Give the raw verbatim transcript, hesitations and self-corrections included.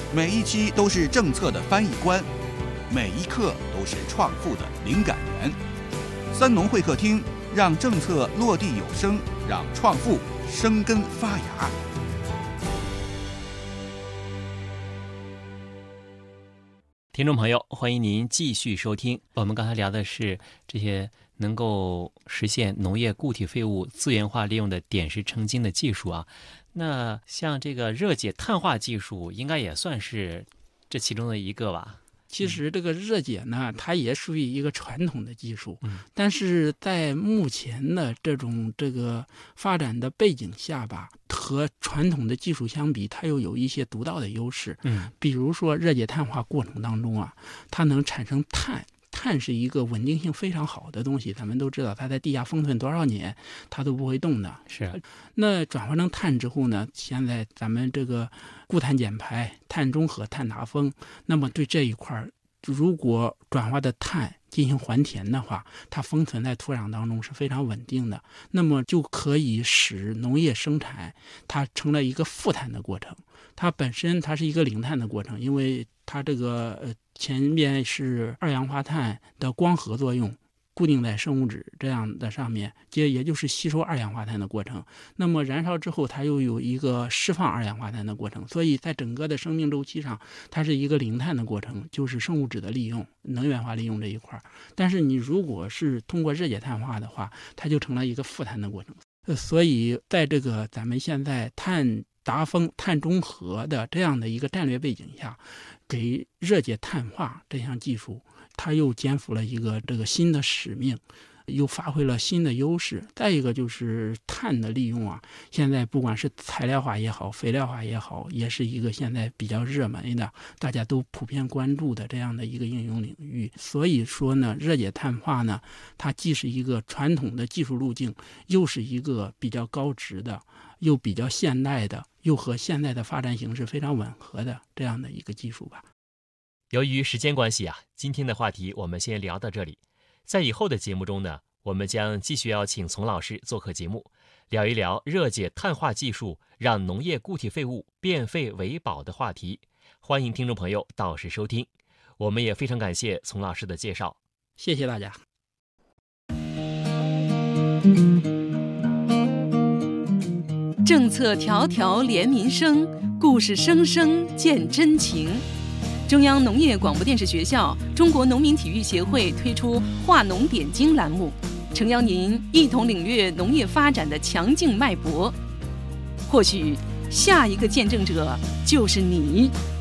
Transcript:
每一期都是政策的翻译官，每一刻都是创富的灵感源。三农会客厅，让政策落地有声，让创富生根发芽。 听众朋友，欢迎您继续收听。我们刚才聊的是这些能够实现农业固体废物资源化利用的点石成金的技术啊。那像这个热解碳化技术，应该也算是这其中的一个吧？ 其实这个热解呢，它也属于一个传统的技术， 嗯、 但是在目前的这种这个发展的背景下吧，和传统的技术相比，它又有一些独到的优势。 嗯， 比如说热解碳化过程当中啊，它能产生碳。碳是一个稳定性非常好的东西，咱们都知道，它在地下封存多少年，它都不会动的。 是。 那转化成碳之后呢，现在咱们这个固碳减排、碳中和、碳达峰，那么对这一块，如果转化的碳进行还填的话，它封存在土壤当中是非常稳定的，那么就可以使农业生产它成了一个负碳的过程。它本身它是一个零碳的过程，因为它这个呃前面是二氧化碳的光合作用固定在生物质这样的上面，接也就是吸收二氧化碳的过程。那么燃烧之后，它又有一个释放二氧化碳的过程，所以在整个的生命周期上，它是一个零碳的过程，就是生物质的利用、能源化利用这一块。但是你如果是通过热解碳化的话，它就成了一个负碳的过程。呃，所以在这个咱们现在碳达峰、碳中和的这样的一个战略背景下，给热解碳化这项技术，它又肩负了一个这个新的使命，又发挥了新的优势。再一个就是碳的利用啊，现在不管是材料化也好，肥料化也好，也是一个现在比较热门的，大家都普遍关注的这样的一个应用领域。所以说呢，热解碳化呢，它既是一个传统的技术路径，又是一个比较高值的，又比较现代的，又和现在的发展形势非常吻合的这样的一个技术吧。 由于时间关系啊，今天的话题我们先聊到这里。在以后的节目中呢，我们将继续邀请丛老师做客节目，聊一聊热解碳化技术让农业固体废物变废为宝的话题。欢迎听众朋友到时收听。我们也非常感谢丛老师的介绍， 谢谢大家。 政策条条连民生，故事声声见真情。中央农业广播电视学校、中国农民体育协会推出话农点睛栏目，诚邀您一同领略农业发展的强劲脉搏。或许下一个见证者就是你。